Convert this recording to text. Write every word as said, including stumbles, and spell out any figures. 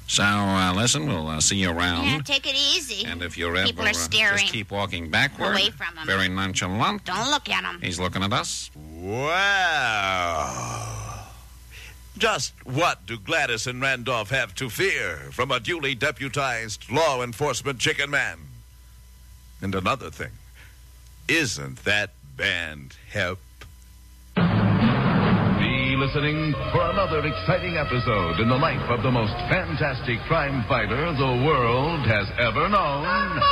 So, uh, listen, we'll uh, see you around. Yeah, take it easy. And if you're People ever, are staring. Uh, just keep walking backward. Away from him. Very nonchalant. Don't look at him. He's looking at us. Wow. Just what do Gladys and Randolph have to fear from a duly deputized law enforcement chicken man? And another thing, isn't that band hep? Be listening for another exciting episode in the life of the most fantastic crime fighter the world has ever known.